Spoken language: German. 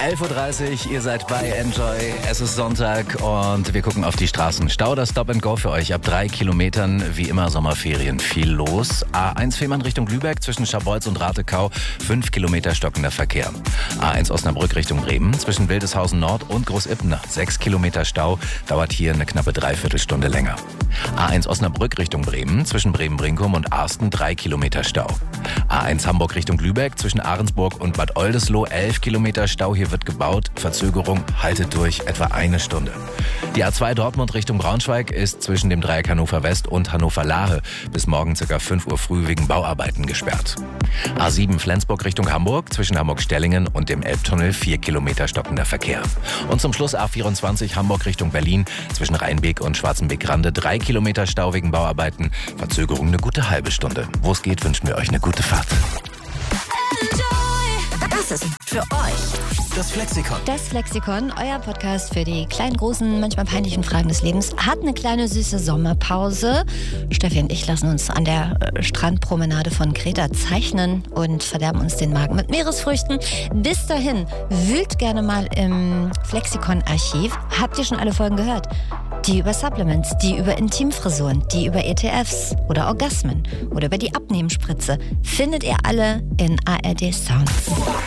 11.30 Uhr, ihr seid bei Enjoy. Es ist Sonntag und wir gucken auf die Straßen. Stau oder Stop and Go für euch. Ab 3 Kilometern, wie immer Sommerferien, viel los. A1 Fehmarn Richtung Lübeck zwischen Scharbeutz und Ratekau, 5 Kilometer stockender Verkehr. A1 Osnabrück Richtung Bremen zwischen Wildeshausen Nord und Großipna, 6 Kilometer Stau, dauert hier eine knappe Dreiviertelstunde länger. A1 Osnabrück Richtung Bremen zwischen Bremen-Brinkum und Arsten, 3 Kilometer Stau. A1 Hamburg Richtung Lübeck zwischen Ahrensburg und Bad Oldesloe, 11 Kilometer Stau, hier wird gebaut. Verzögerung, haltet durch, etwa eine Stunde. Die A2 Dortmund Richtung Braunschweig ist zwischen dem Dreieck Hannover West und Hannover Lahe bis morgen ca. 5 Uhr früh wegen Bauarbeiten gesperrt. A7 Flensburg Richtung Hamburg zwischen Hamburg-Stellingen und dem Elbtunnel, 4 Kilometer stockender Verkehr. Und zum Schluss A24 Hamburg Richtung Berlin zwischen Rheinbeek und Schwarzenbeek-Rande, 3 Kilometer Stau wegen Bauarbeiten. Verzögerung eine gute halbe Stunde. Wo es geht, wünschen wir euch eine gute Fahrt. Das ist für euch Das Flexikon. Das Flexikon, euer Podcast für die kleinen, großen, manchmal peinlichen Fragen des Lebens, hat eine kleine süße Sommerpause. Steffi und ich lassen uns an der Strandpromenade von Kreta zeichnen und verderben uns den Magen mit Meeresfrüchten. Bis dahin, wühlt gerne mal im Flexikon-Archiv. Habt ihr schon alle Folgen gehört? Die über Supplements, die über Intimfrisuren, die über ETFs oder Orgasmen oder über die Abnehmspritze findet ihr alle in ARD Sound.